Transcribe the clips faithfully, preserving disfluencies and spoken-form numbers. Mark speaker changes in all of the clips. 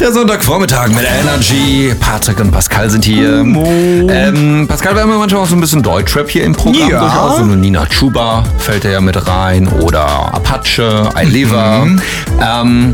Speaker 1: Der Sonntagvormittag mit Energy. Patrick und Pascal sind hier. Ähm, Pascal, wir haben ja manchmal auch so ein bisschen Deutschrap hier im Programm.
Speaker 2: Ja.
Speaker 1: Durchaus. So eine Nina Chuba fällt ja mit rein. Oder Apache, I Liver. Mhm. Ähm...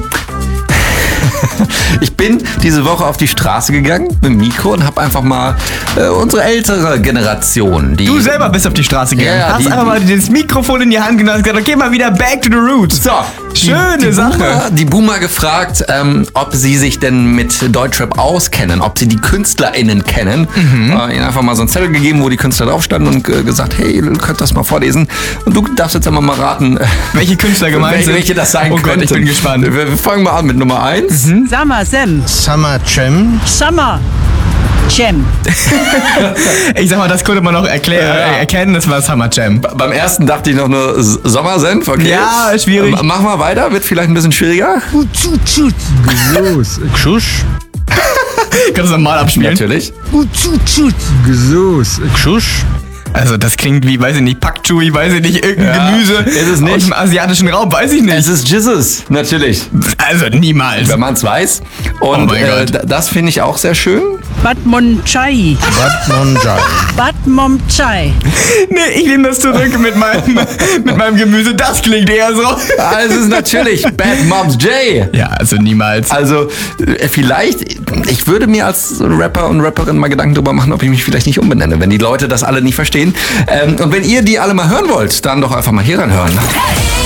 Speaker 1: Ich bin diese Woche auf die Straße gegangen mit dem Mikro und habe einfach mal äh, unsere ältere Generation, die...
Speaker 2: Du selber bist auf die Straße gegangen,
Speaker 1: Ja, ja,
Speaker 2: hast
Speaker 1: die-
Speaker 2: einfach mal das Mikrofon in die Hand genommen und gesagt, okay, mal wieder back to the roots.
Speaker 1: So,
Speaker 2: Schöne
Speaker 1: die, die
Speaker 2: Sache.
Speaker 1: Boomer, die Boomer gefragt, ähm, ob sie sich denn mit Deutschrap auskennen, ob sie die KünstlerInnen kennen.
Speaker 2: Mhm.
Speaker 1: Äh, ihnen einfach mal so einen Zettel gegeben, wo die Künstler drauf standen und äh, gesagt, hey, ihr könnt das mal vorlesen. Und du darfst jetzt einmal mal raten, äh,
Speaker 2: Welche Künstler gemeint
Speaker 1: welche,
Speaker 2: sind?
Speaker 1: welche das sein
Speaker 2: Oh
Speaker 1: könnten.
Speaker 2: Gott, ich bin gespannt.
Speaker 1: Wir, wir fangen mal an mit Nummer eins.
Speaker 3: Summer Sam.
Speaker 4: Summer Jam.
Speaker 3: Summer Jam.
Speaker 2: Ich sag mal, das konnte man noch erklär,
Speaker 1: Ja, ja.
Speaker 2: äh, erkennen, das war Summer Jam.
Speaker 1: B- Beim ersten dachte ich noch nur S- Sommersenf, okay.
Speaker 2: Ja, schwierig.
Speaker 1: M- Mach mal weiter, wird vielleicht ein bisschen schwieriger.
Speaker 4: Gesus. Kschusch.
Speaker 2: Kannst du das normal abspielen?
Speaker 1: Natürlich.
Speaker 4: Gesus. Kschusch.
Speaker 2: Also das klingt wie, weiß ich nicht, Pak Chui, weiß ich nicht, irgendein
Speaker 1: Ja,
Speaker 2: Gemüse
Speaker 1: ist es nicht.
Speaker 2: aus dem asiatischen Raum, weiß ich
Speaker 1: Es
Speaker 2: nicht.
Speaker 1: ist Jizzes, natürlich.
Speaker 2: Also niemals.
Speaker 1: Wenn man es weiß.
Speaker 2: Oh
Speaker 1: Und
Speaker 2: mein
Speaker 1: äh,
Speaker 2: Gott.
Speaker 1: d- das finde ich auch sehr schön.
Speaker 3: Batmon Chai.
Speaker 4: Batmonjai.
Speaker 3: Batmon Chai.
Speaker 2: Nee, ich nehme das zurück mit meinem, mit meinem Gemüse, das klingt eher so.
Speaker 1: Ah, es ist natürlich Bad Moms J.
Speaker 2: Ja, also niemals.
Speaker 1: Also äh, vielleicht, ich würde mir als Rapper und Rapperin mal Gedanken darüber machen, ob ich mich vielleicht nicht umbenenne, wenn die Leute das alle nicht verstehen. Ähm, und wenn ihr die alle mal hören wollt, dann doch einfach mal hier reinhören.
Speaker 5: Hey!